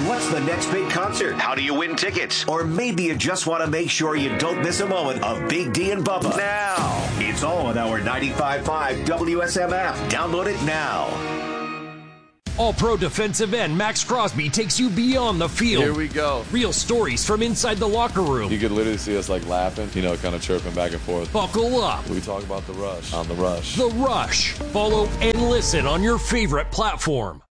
What's the next big concert? How do you win tickets? Or maybe you just want to make sure you don't miss a moment of Big D and Bubba. Now, it's all on our 95.5 WSMF. Download it now. All-Pro defensive end Max Crosby takes you beyond the field. Here we go. Real stories from inside the locker room. You could literally see us like laughing, kind of chirping back and forth. Buckle up. We talk about The Rush on The Rush. The Rush. Follow and listen on your favorite platform.